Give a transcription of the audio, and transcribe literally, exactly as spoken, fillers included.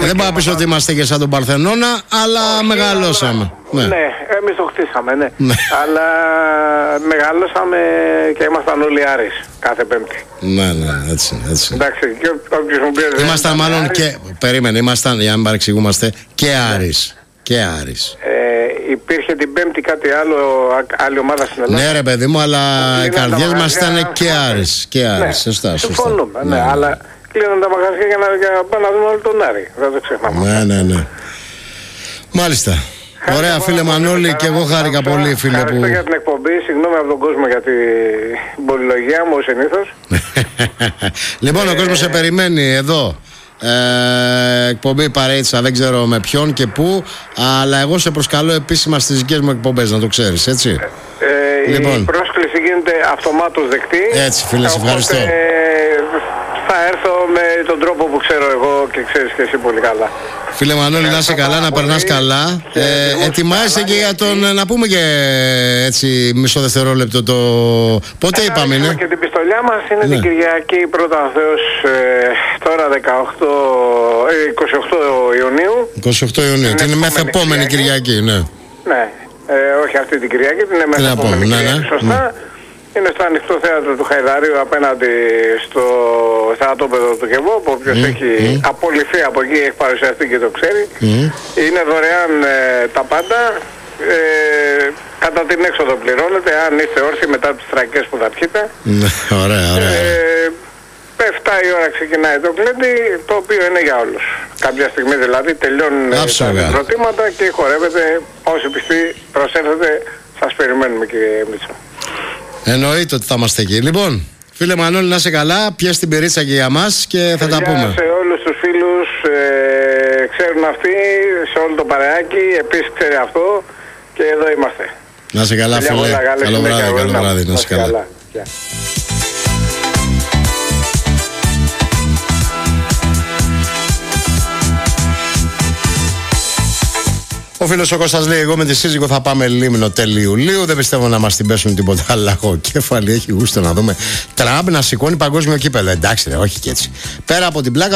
Δεν μπορώ να πει ότι είμαστε και σαν τον Παρθενώνα, αλλά όχι, μεγαλώσαμε. Αλλά, ναι, ναι εμείς το χτίσαμε, ναι. ναι. Αλλά μεγαλώσαμε και ήμασταν όλοι Άρης κάθε Πέμπτη. Ναι, ναι, έτσι, έτσι. Εντάξει, και όποιος μου πει. Ήμασταν μάλλον Άρης. Και. Περίμενε, ήμασταν, για να μην παρεξηγούμαστε, και Άρης. Και Άρης. Ε, υπήρχε την Πέμπτη κάτι άλλο, άλλη ομάδα στην Ελλάδα. Ναι, ρε παιδί μου, αλλά οι καρδιές μας ήταν και Άρης. Και Άρης, ναι, σωστά, σωστά. Συμφωνούμε, ναι, ναι, αλλά κλείναν τα μαγαζιά για να, για να δούμε όλο τον Άρη. Δεν το ξεχνάμε. Ναι, ναι, ναι. Μάλιστα. Χάρηκα. Ωραία, φίλε Μανώλη, και εγώ χάρηκα πολύ, φίλε. Ευχαριστώ που... για την εκπομπή. Συγγνώμη από τον κόσμο για την πολυλογία μου, συνήθως. Λοιπόν, ο κόσμος σε περιμένει εδώ. Ε, εκπομπή Παρέτσα, δεν ξέρω με ποιον και πού, αλλά εγώ σε προσκαλώ επίσημα στις δικές μου εκπομπές, να το ξέρεις, έτσι. Ε, λοιπόν. Η πρόσκληση γίνεται αυτομάτως δεκτή. Έτσι, φίλε, σε ευχαριστώ. Οπότε, θα έρθω με τον τρόπο που ξέρω εγώ και ξέρεις και εσύ πολύ καλά. Φίλε Μανώλη, να είσαι καλά, να περνάς καλά. Ε, ετοιμάζεσαι και για τον, να πούμε και έτσι μισό δευτερόλεπτο το... Πότε ε, είπαμε είναι? Και την πιστολιά μας είναι ναι. την Κυριακή πρώτα ο Θεός, ε, τώρα δεκαοκτώ, ε, είκοσι οκτώ Ιουνίου. είκοσι οκτώ Ιουνίου, την μεθεπόμενη Κυριακή, Κυριακή ναι. Ναι, ε, όχι αυτή την Κυριακή, την μεθεπόμενη ναι, Κυριακή, ναι, σωστά. Ναι. Είναι στο ανοιχτό θέατρο του Χαϊδαρίου απέναντι στο στρατόπεδο του Κεβόπ. Όποιος mm, έχει mm. απολυθεί από εκεί, έχει παρουσιαστεί και το ξέρει. Mm. Είναι δωρεάν ε, τα πάντα. Ε, κατά την έξοδο πληρώνετε, αν είστε όρθιοι μετά τις τρακές που θα πιείτε. Ωραία, ωραία. Ε, εφτά η ώρα ξεκινάει το κλέντι, το οποίο είναι για όλους. Κάποια στιγμή δηλαδή τελειώνουν τα προτήματα και χορεύετε. Όσοι πιστοί προσέλθετε, σας περιμένουμε, κύριε Μίτσο. Εννοείται ότι θα είμαστε εκεί. Λοιπόν, φίλε Μανώλη, να είσαι καλά. Πιες την πυρίτσα και για μας και θα τα πούμε. Σε όλους τους φίλους, ε, ξέρουν αυτοί, σε όλο το παρεάκι, επίσης ξέρει αυτό και εδώ είμαστε. Να είσαι καλά, φίλε. Καλό βράδυ, καλό βράδυ. Να είσαι καλά. καλά. Ο φίλος ο Κώστας λέει: εγώ με τη σύζυγο θα πάμε Λίμνο τέλη Ιουλίου. Δεν πιστεύω να μας την πέσουν τίποτα άλλο. Κέφαλη έχει γούστο να δούμε Τραμπ να σηκώνει παγκόσμιο κύπελλο. Εντάξει, ρε, όχι και έτσι. Πέρα από την πλάκα.